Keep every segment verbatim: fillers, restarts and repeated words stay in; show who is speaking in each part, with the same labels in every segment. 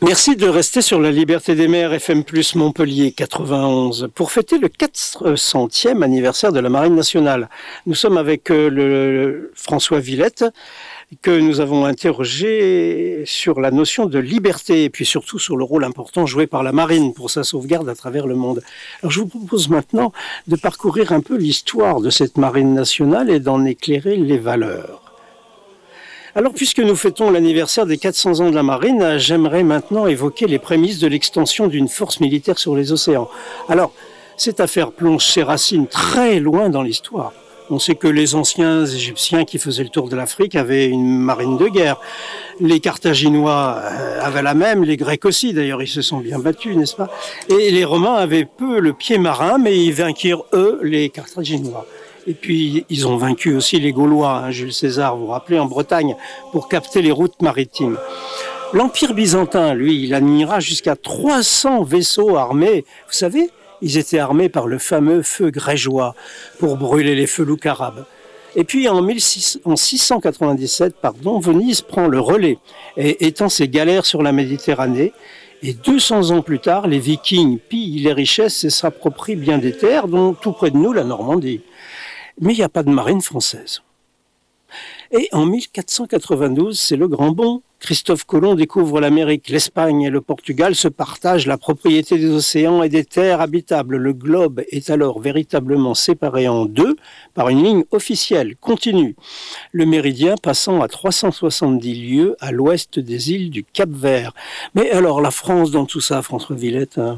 Speaker 1: Merci de rester sur la Liberté des mers F M plus Montpellier quatre-vingt-onze pour fêter le quatre centième anniversaire de la Marine nationale. Nous sommes avec euh, le François Villette que nous avons interrogé sur la notion de liberté et puis surtout sur le rôle important joué par la marine pour sa sauvegarde à travers le monde. Alors je vous propose maintenant de parcourir un peu l'histoire de cette marine nationale et d'en éclairer les valeurs. Alors, puisque nous fêtons l'anniversaire des quatre cents ans de la marine, j'aimerais maintenant évoquer les prémices de l'extension d'une force militaire sur les océans. Alors, cette affaire plonge ses racines très loin dans l'histoire. On sait que les anciens Égyptiens qui faisaient le tour de l'Afrique avaient une marine de guerre. Les Carthaginois avaient la même, les Grecs aussi, d'ailleurs, ils se sont bien battus, n'est-ce pas? Et les Romains avaient peu le pied marin, mais ils vainquirent, eux, les Carthaginois. Et puis, ils ont vaincu aussi les Gaulois, hein, Jules César, vous vous rappelez, en Bretagne, pour capter les routes maritimes. L'Empire byzantin, lui, il admira jusqu'à trois cents vaisseaux armés. Vous savez, ils étaient armés par le fameux feu grégeois pour brûler les felouks arabes. Et puis, en, en six cent quatre-vingt-dix-sept, pardon, Venise prend le relais et étend ses galères sur la Méditerranée. Et deux cents ans plus tard, les Vikings pillent les richesses et s'approprient bien des terres, dont tout près de nous, la Normandie. Mais il n'y a pas de marine française. Et en mille quatre cent quatre-vingt-douze, c'est le grand bond. Christophe Colomb découvre l'Amérique. L'Espagne et le Portugal se partagent la propriété des océans et des terres habitables. Le globe est alors véritablement séparé en deux par une ligne officielle, continue. Le méridien passant à trois cent soixante-dix lieues à l'ouest des îles du Cap-Vert. Mais alors, la France dans tout ça, François Villette, hein?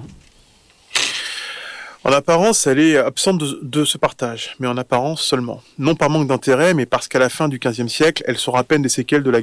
Speaker 2: En apparence, elle est absente de, de ce partage, mais en apparence seulement. Non par manque d'intérêt, mais parce qu'à la fin du quinzième siècle, elle sera à peine des séquelles de la